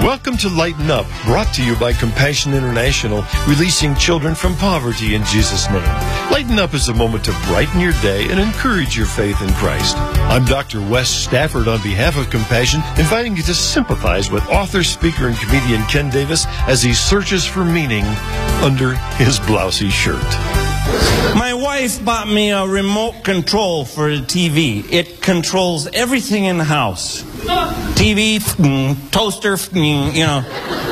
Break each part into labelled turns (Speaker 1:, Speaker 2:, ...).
Speaker 1: Welcome to Lighten Up, brought to you by Compassion International, releasing children from poverty in Jesus' name. Lighten Up is a moment to brighten your day and encourage your faith in Christ. I'm Dr. Wes Stafford on behalf of Compassion, inviting you to sympathize with author, speaker, and comedian Ken Davis as he searches for meaning under his blousy shirt.
Speaker 2: My wife bought me a remote control for the TV. It controls everything in the house. TV, toaster, you know.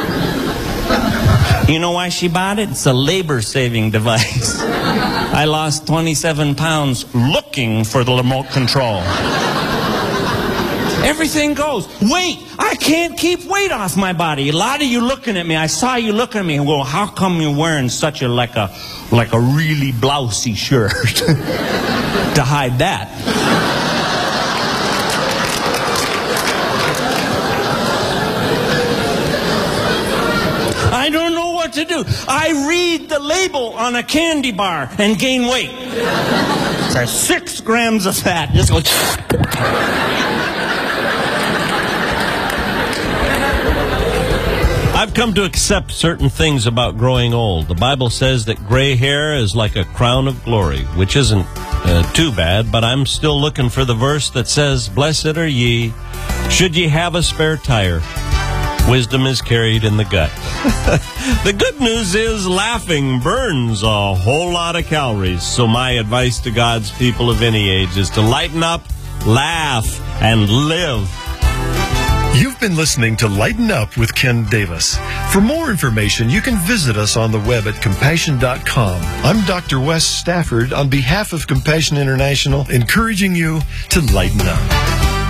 Speaker 2: You know why she bought it? It's a labor-saving device. I lost 27 pounds looking for the remote control. Everything goes. Weight! I can't keep weight off my body. A lot of you looking at me. I saw you looking at me. Well, how come you're wearing such a like a really blousy shirt to hide that? I don't know what to do. I read the label on a candy bar and gain weight. There's 6 grams of fat. Just go.
Speaker 3: I've come to accept certain things about growing old. The Bible says that gray hair is like a crown of glory, which isn't too bad, but I'm still looking for the verse that says, "Blessed are ye, should ye have a spare tire. Wisdom is carried in the gut." The good news is laughing burns a whole lot of calories. So my advice to God's people of any age is to lighten up, laugh, and live.
Speaker 1: You've been listening to Lighten Up with Ken Davis. For more information, you can visit us on the web at compassion.com. I'm Dr. Wes Stafford on behalf of Compassion International, encouraging you to lighten up.